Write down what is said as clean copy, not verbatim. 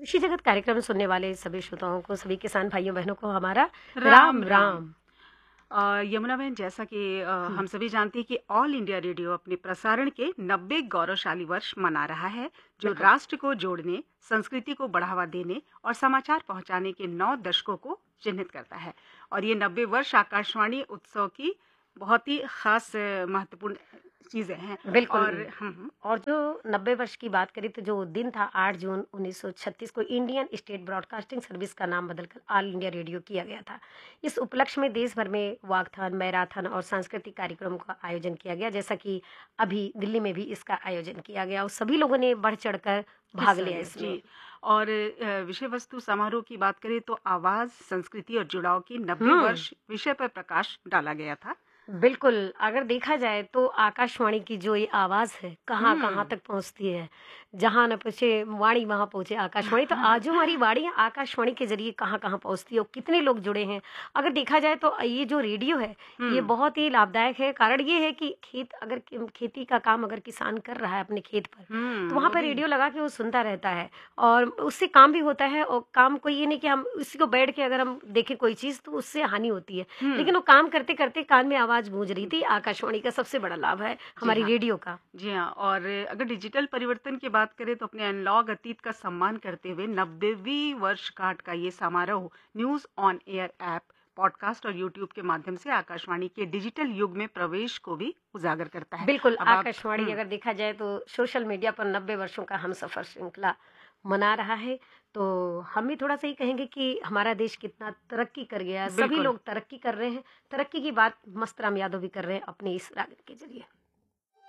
कृषि जगत कार्यक्रम सुनने वाले सभी श्रोताओं को, सभी किसान भाइयों बहनों को हमारा राम राम राम। राम। यमुना बहन, जैसा कि हम्म, हम सभी जानते हैं कि ऑल इंडिया रेडियो अपने प्रसारण के 90 गौरवशाली वर्ष मना रहा है, जो बिल्कुल। राष्ट्र को जोड़ने, संस्कृति को बढ़ावा देने और समाचार पहुंचाने के 9 दशकों को चिन्हित करता है। और ये 90 वर्ष आकाशवाणी उत्सव की बहुत ही खास महत्वपूर्ण चीजें हैं। बिल्कुल। और हम और जो 90 वर्ष की बात करें तो जो दिन था 8 जून 1936 को इंडियन स्टेट ब्रॉडकास्टिंग सर्विस का नाम बदलकर ऑल इंडिया रेडियो किया गया था। इस उपलक्ष्य में देश भर में वाकथन, मैराथन और सांस्कृतिक कार्यक्रमों का आयोजन किया गया, जैसा कि अभी दिल्ली में भी इसका आयोजन किया गया और सभी लोगों ने बढ़ चढ़कर भाग हिस्सा लिया लिया इसमें। जी। और विषय वस्तु समारोह की बात करें तो आवाज, संस्कृति और जुड़ाव की 90 हम्म। वर्ष विषय पर प्रकाश डाला गया था। बिल्कुल, अगर देखा जाए तो आकाशवाणी की जो ये आवाज़ है, कहाँ-कहाँ हम्म। तक पहुँचती है। जहाँ न पहुँचे वाणी वहाँ पहुँचे आकाशवाणी। तो आज जो हमारी वाणी है आकाशवाणी के ज़रिए कहाँ-कहाँ पहुँचती है और कितने लोग जुड़े हैं। अगर देखा जाए तो ये जो रेडियो है, ये हम्म। बहुत ही लाभदायक है। कारण ये है कि खेती का काम अगर किसान कर रहा है अपने खेत पर, तो वहाँ वो पे भी। रेडियो लगा के वो सुनता रहता है और उससे काम भी होता है और काम को ये नहीं कि हम उसी को बैठ के अगर हम देखें कोई चीज़ तो उससे हानि होती है। हम्म। लेकिन वो काम करते-करते कान में आवाज़ गूंज रही थी। आकाशवाणी का सबसे बड़ा लाभ है जी हमारी हाँ। रेडियो का। जी हाँ। और अगर डिजिटल परिवर्तन की बात करें तो अपने अनलॉग अतीत का सम्मान करते हुए 90वीं वर्षगांठ का ये समारोह news on air app, podcast और यूट्यूब के माध्यम से आकाशवाणी के डिजिटल युग में प्रवेश को भी उजागर करता है। बिल्कुल, अब आप आकाशवाणी अगर देखा जाए तो सोशल मीडिया पर 90 वर्षों का हमसफ़र श्रृंखला मना रहा है। तो हम भी थोड़ा-सा ये कहेंगे कि हमारा देश कितना तरक्की कर गया है। सभी बिल्कुल। लोग तरक्की कर रहे हैं। तरक्की की बात मस्त राम यादव भी कर रहे हैं अपने इस राग के ज़रिए।